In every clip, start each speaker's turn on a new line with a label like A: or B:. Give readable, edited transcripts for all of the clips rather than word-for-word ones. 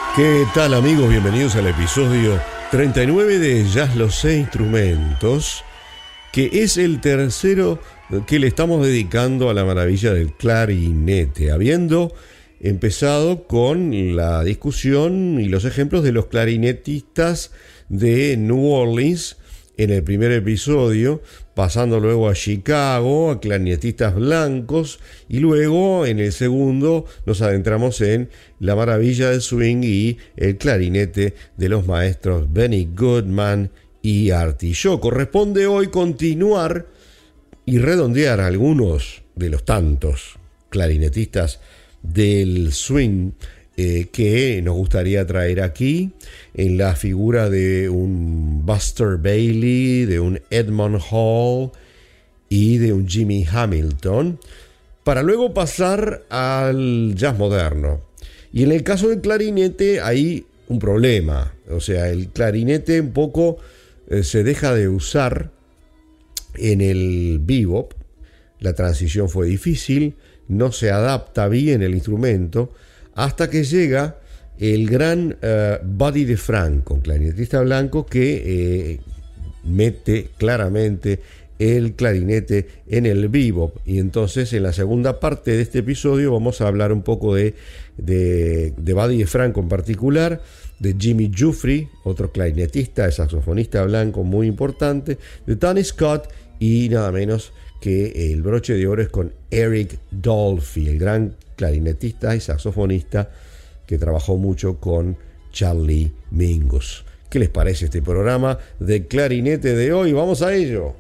A: ¿Qué tal, amigos? Bienvenidos al episodio 39 de Jazz Los Sé Instrumentos, que es el tercero que le estamos dedicando a la maravilla del clarinete, habiendo empezado con la discusión y los ejemplos de los clarinetistas de New Orleans en el primer episodio, pasando luego a Chicago, a clarinetistas blancos, y luego en el segundo nos adentramos en la maravilla del swing y el clarinete de los maestros Benny Goodman y Artie Shaw. Corresponde hoy continuar y redondear algunos de los tantos clarinetistas del swing que nos gustaría traer aquí, en la figura de un Buster Bailey, de un Edmond Hall y de un Jimmy Hamilton, para luego pasar al jazz moderno. Y en el caso del clarinete hay un problema, o sea, el clarinete un poco se deja de usar en el bebop, la transición fue difícil, no se adapta bien el instrumento, hasta que llega el gran Buddy DeFranco, un clarinetista blanco que mete claramente el clarinete en el bebop. Y entonces en la segunda parte de este episodio vamos a hablar un poco de Buddy DeFranco en particular, de Jimmy Giuffre, otro clarinetista, de saxofonista blanco muy importante, de Tony Scott y nada menos que el broche de oro es con Eric Dolphy, el gran clarinetista y saxofonista que trabajó mucho con Charlie Mingus. ¿Qué les parece este programa de clarinete de hoy? ¡Vamos a ello!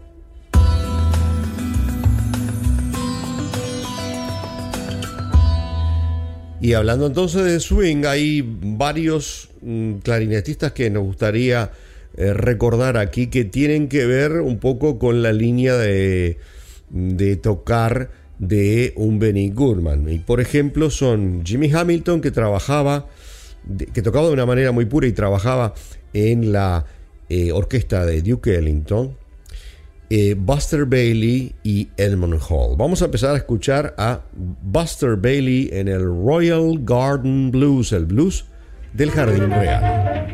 A: Y hablando entonces de swing, hay varios clarinetistas que nos gustaría recordar aquí que tienen que ver un poco con la línea de tocar de un Benny Goodman. Y por ejemplo son Jimmy Hamilton, que tocaba de una manera muy pura y trabajaba en la orquesta de Duke Ellington, Buster Bailey y Edmond Hall. Vamos a empezar a escuchar a Buster Bailey en el Royal Garden Blues, el blues del Jardín Real.